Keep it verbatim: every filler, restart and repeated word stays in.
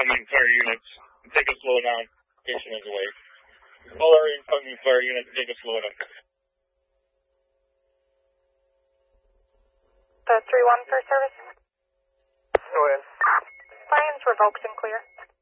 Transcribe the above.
incoming fire units and take a slow down. Station is away. All our incoming fire units take a slow down. The three one for service. Go ahead. Plans revoked and clear.